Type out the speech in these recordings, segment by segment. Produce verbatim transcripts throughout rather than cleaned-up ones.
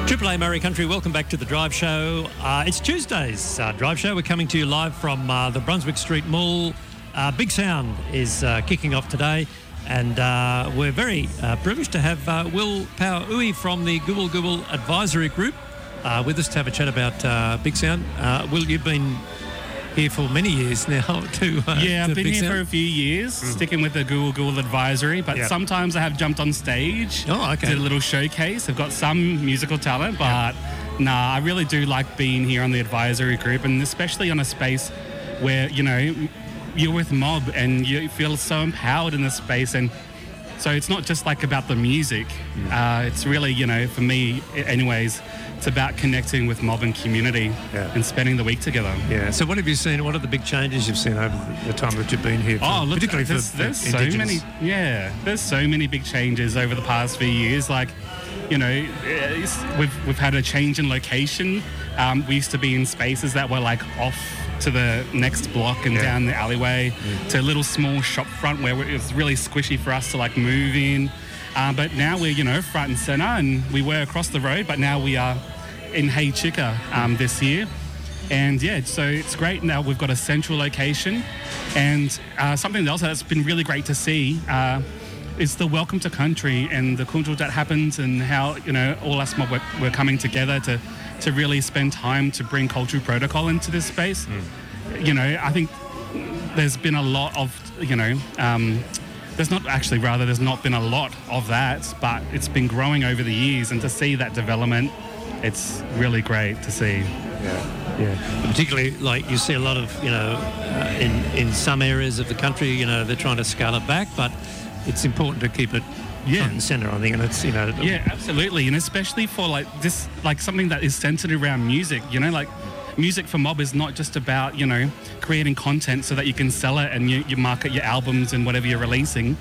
Triple A Murray Country, welcome back to the Drive Show. Uh, it's Tuesday's uh, Drive Show. We're coming to you live from uh, the Brunswick Street Mall. Uh, Big Sound is uh, kicking off today, and uh, we're very uh, privileged to have uh, Will Pau'ui from the Google Google Advisory Group uh, with us to have a chat about uh, Big Sound. Uh, Will, you've been here for many years now to uh, Yeah, to I've been Big here Sound. for a few years, mm. sticking with the Google Google Advisory, but Yep. sometimes I have jumped on stage, Oh, okay. did a little showcase. I've got some musical talent, but Yep. nah, I really do like being here on the advisory group, and especially on a space where, you know, you're with Mob and you feel so empowered in this space. And so it's not just like about the music. Mm. Uh, it's really, you know, for me anyways, it's about connecting with Mob and community Yeah. and spending the week together. Yeah. So what have you seen? What are the big changes you've seen over the time that you've been here? For, Oh, look, particularly there's, for, there's for so Indigenous. many, yeah, there's so many big changes over the past few years. Like, you know, it's, we've we've had a change in location. Um, we used to be in spaces that were like off to the next block and Yeah. down the alleyway to a little small shop front where it was really squishy for us to like move in. Uh, but now we're, you know, front and center, and we were across the road, but now we are in Hey Chicka um, this year. And yeah, so it's great now we've got a central location. And uh, something else that's been really great to see uh, is the Welcome to Country and the kunjul that happens, and how, you know, all us mob, we're, we're coming together to, to really spend time to bring cultural protocol into this space. Mm. You know, I think there's been a lot of, you know, um, there's not actually, rather, there's not been a lot of that, but it's been growing over the years, and to see that development, it's really great to see. Yeah, yeah. Particularly, like, you see a lot of, you know, uh, in in some areas of the country, you know, they're trying to scale it back, but it's important to keep it Yeah. front and centre, I think, and it's, you know... Yeah, absolutely, and especially for like this, like something that is centered around music. You know, like music for Mob is not just about, you know, creating content so that you can sell it and you, you market your albums and whatever you're releasing.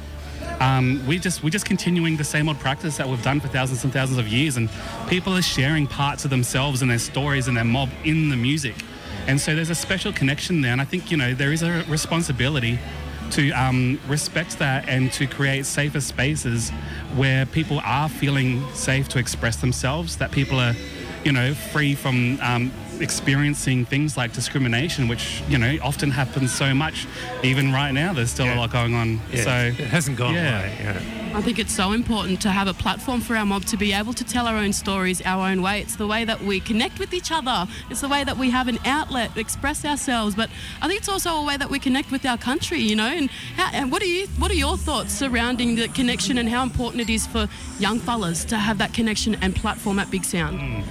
Um, we just we're just continuing the same old practice that we've done for thousands and thousands of years, and people are sharing parts of themselves and their stories and their Mob in the music, and so there's a special connection there. And I think, you know, there is a responsibility to um, respect that and to create safer spaces where people are feeling safe to express themselves, that people are, you know, free from um, experiencing things like discrimination, which, you know, often happens so much. Even right now, there's still Yeah. a lot going on. Yeah, So it hasn't gone yeah. away. Yeah. I think it's so important to have a platform for our mob to be able to tell our own stories our own way. It's the way that we connect with each other. It's the way that we have an outlet to express ourselves. But I think it's also a way that we connect with our country, you know. And, how, and what are you? What are your thoughts surrounding the connection and how important it is for young fellas to have that connection and platform at Big Sound? Mm.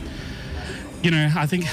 You know, I think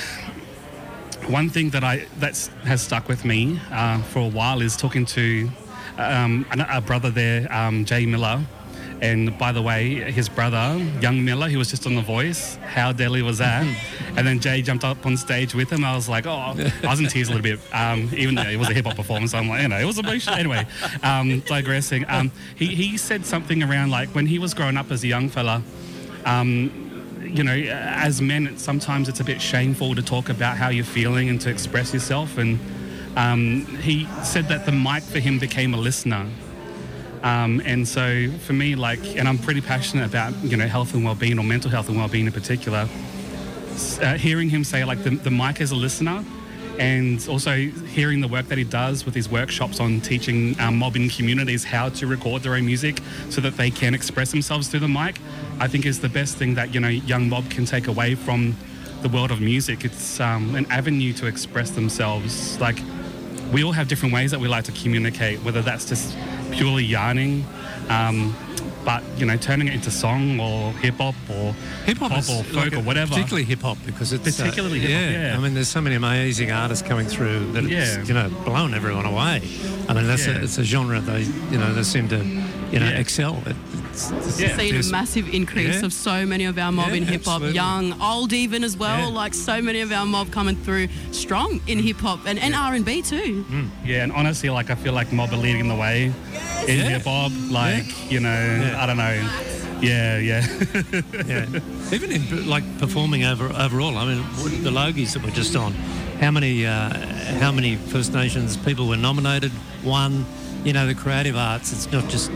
one thing that I that's has stuck with me uh, for a while is talking to um, a, a brother there, um, Jay Miller. And by the way, his brother, Young Miller, he was just on The Voice. How deadly was that? And then Jay jumped up on stage with him. I was like, oh, I was in tears a little bit, um, even though it was a hip hop performance. I'm like, you know, it was emotional. Anyway, um, digressing. Um, he, he said something around like when he was growing up as a young fella, um, you know, as men, sometimes it's a bit shameful to talk about how you're feeling and to express yourself. And um, he said that the mic for him became a listener. Um, and so for me, like, and I'm pretty passionate about, you know, health and well-being, or mental health and well-being in particular. Uh, hearing him say, like, the, the mic as a listener, and also hearing the work that he does with his workshops on teaching um, mobbing communities how to record their own music so that they can express themselves through the mic, I think is the best thing that, you know, young mob can take away from the world of music. It's um, an avenue to express themselves. Like, we all have different ways that we like to communicate, whether that's just purely yarning, um, but, you know, turning it into song or hip-hop or Hip-hop pop is or folk like or whatever. Particularly hip-hop, because it's... Particularly uh, hip-hop, yeah. I mean, there's so many amazing artists coming through that it's, Yeah. you know, blown everyone away. I mean, that's Yeah. a, it's a genre they, you know, they seem to, you know, Yeah. excel. It, it's, it's, Yeah. Seen a there's- massive increase Yeah. of so many of our mob Yeah, in hip hop, absolutely. young, old, even as well. Yeah. Like so many of our mob coming through strong in hip hop and, and R and B too. Yeah, and honestly, like, I feel like mob are leading the way in Yeah. hip-hop. Like, you know, Yeah. I don't know. Yeah, yeah. Yeah, even in like performing over overall. I mean, what- the Logies that were just on. How many uh, how many First Nations people were nominated? Won. You know, the creative arts. It's not just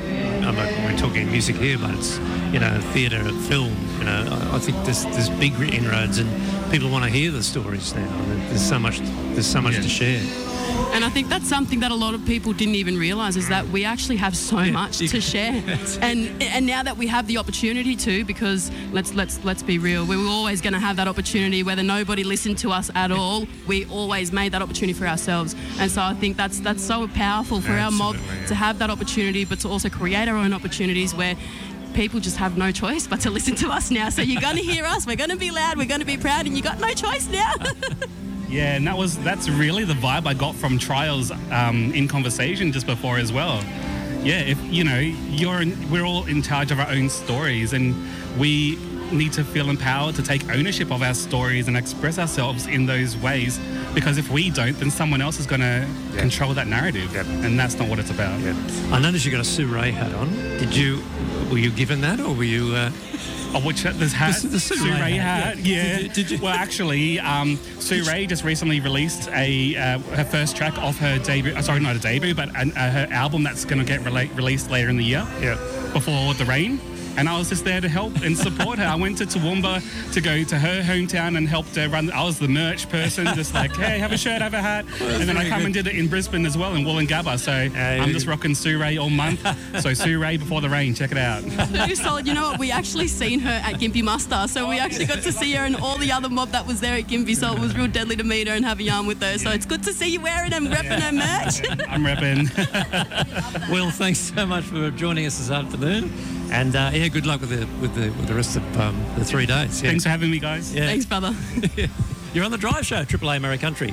I'm not, we're talking music here, but it's, you know, theatre, film, you know, I, I think there's, there's big inroads and people want to hear the stories now. There's so much, there's so much Yeah. to share. And I think that's something that a lot of people didn't even realise is that we actually have so Yeah. much to share. And and now that we have the opportunity to, because let's let's let's be real, we were always going to have that opportunity, whether nobody listened to us at all. We always made that opportunity for ourselves. And so I think that's that's so powerful for our mob Absolutely, yeah. to have that opportunity, but to also create our own opportunities where people just have no choice but to listen to us now. So you're going to hear us, we're going to be loud, we're going to be proud, and you got no choice now. Yeah, and that was that's really the vibe I got from Trials um, in conversation just before as well. Yeah, if you know, you're in, we're all in charge of our own stories, and we need to feel empowered to take ownership of our stories and express ourselves in those ways. Because if we don't, then someone else is going to Yeah. control that narrative, Yep. and that's not what it's about. Yeah. I noticed you got a Sue Ray hat on. Did you, were you given that or were you... Uh, Oh, which this hat, The- the Sue Sue Ray Ray hat, hat, yeah. yeah. Did you- did you- Well, actually, um, Sue Ray just recently released a uh, her first track of her debut. Uh, sorry, not a debut, but an, uh, her album that's going to get rela- released later in the year. yeah. Before the rain. And I was just there to help and support her. I went to Toowoomba to go to her hometown and helped her run. I was the merch person, just like, hey, have a shirt, have a hat. And then I very come good. and did it in Brisbane as well, in Wollongabba. So I'm just rocking Sue Ray all month. So Sue Ray Before the Rain, check it out. Very solid. You know what? We actually seen her at Gympie Muster, so we actually got to see her and all the other mob that was there at Gympie. So it was real deadly to meet her and have a yarn with her. So it's good to see you wearing and repping her merch. I'm repping. Well, thanks so much for joining us this afternoon. And uh, yeah, good luck with the with the with the rest of um, the three days. Yeah. Thanks for having me, guys. Yeah. Thanks, brother. You're on the Drive Show, Triple A Murray Country.